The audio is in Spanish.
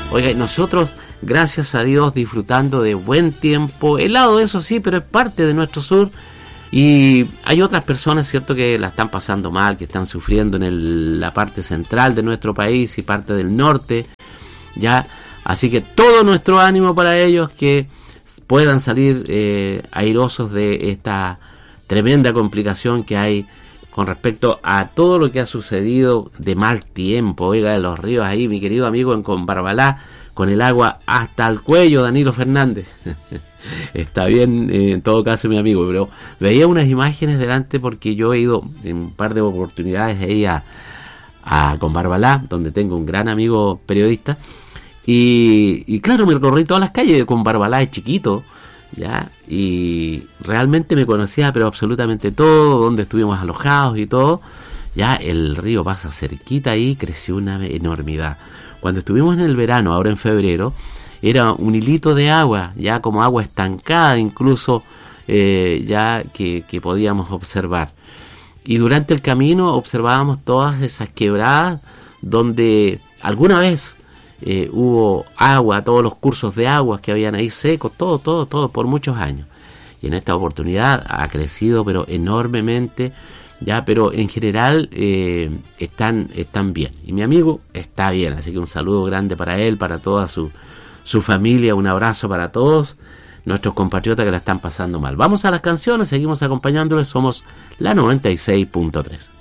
Oiga, nosotros, gracias a Dios, disfrutando de buen tiempo, helado eso sí, pero es parte de nuestro sur. Y hay otras personas, cierto, que la están pasando mal, que están sufriendo en la parte central de nuestro país y parte del norte, ya. Así que todo nuestro ánimo para ellos, que puedan salir airosos de esta tremenda complicación que hay con respecto a todo lo que ha sucedido de mal tiempo. Oiga, de los ríos ahí, mi querido amigo en Combarbalá, con el agua hasta el cuello, Danilo Fernández. Está bien, en todo caso, mi amigo, pero veía unas imágenes delante porque yo he ido en un par de oportunidades ahí a Combarbalá, donde tengo un gran amigo periodista, y claro, me recorrí todas las calles de Combarbalá, es chiquito, ya, y realmente me conocía pero absolutamente todo, donde estuvimos alojados y todo. Ya el río pasa cerquita ahí, creció una enormidad. Cuando estuvimos en el verano, ahora en febrero, era un hilito de agua, ya como agua estancada incluso, ya que podíamos observar. Y durante el camino observábamos todas esas quebradas donde alguna vez hubo agua, todos los cursos de aguas que habían ahí secos, todo por muchos años. Y en esta oportunidad ha crecido pero enormemente, ya, pero en general están bien. Y mi amigo está bien, así que un saludo grande para él, para toda su familia, un abrazo para todos nuestros compatriotas que la están pasando mal. Vamos a las canciones, seguimos acompañándoles, somos la 96.3.